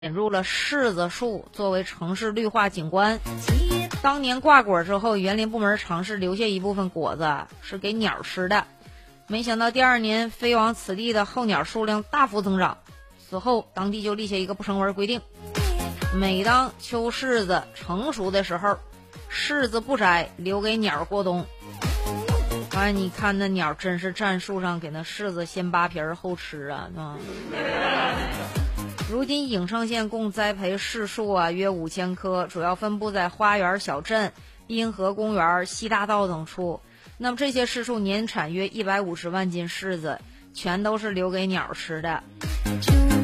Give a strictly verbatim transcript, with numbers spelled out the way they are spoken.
引入了柿子树作为城市绿化景观。当年挂果之后，园林部门尝试留下一部分果子是给鸟吃的，没想到第二年飞往此地的候鸟数量大幅增长。此后当地就立下一个不成文规定，每当秋柿子成熟的时候，柿子不摘，留给鸟过冬。哎，你看那鸟真是站树上给那柿子先扒皮儿后吃啊！啊如今颍上县共栽培柿树啊约五千棵，主要分布在花园小镇、滨河公园、西大道等处。那么这些柿树年产约一百五十万斤柿子，全都是留给鸟吃的。